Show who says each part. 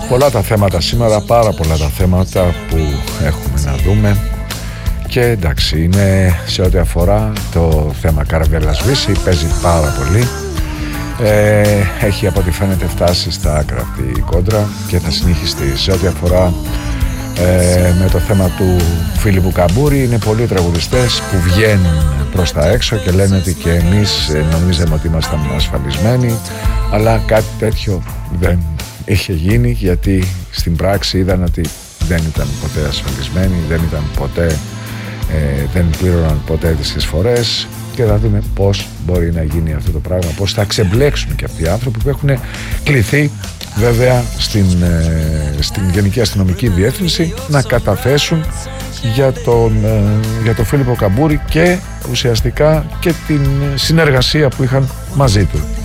Speaker 1: Πολλά τα θέματα σήμερα, πάρα πολλά τα θέματα που έχουμε να δούμε. Και εντάξει, είναι σε ό,τι αφορά το θέμα Καραβιαλασβήση, παίζει πάρα πολύ. Έχει από ό,τι φαίνεται φτάσει στα άκρα αυτή η κόντρα και θα συνεχιστεί. Σε ό,τι αφορά με το θέμα του Φίλιππου Καμπούρη, είναι πολλοί τραγουδιστές που βγαίνουν προς τα έξω και λένε ότι και εμείς νομίζαμε ότι ήμασταν ασφαλισμένοι, αλλά κάτι τέτοιο δεν είχε γίνει, γιατί στην πράξη είδαν ότι δεν ήταν ποτέ ασφαλισμένοι, δεν πλήρωναν ποτέ τις εισφορές. Και θα δούμε πώς μπορεί να γίνει αυτό το πράγμα, πώς θα ξεμπλέξουν και αυτοί οι άνθρωποι που έχουν κληθεί βέβαια στην Γενική Αστυνομική Διεύθυνση να καταθέσουν για τον Φίλιππο Καμπούρη και ουσιαστικά και την συνεργασία που είχαν μαζί του.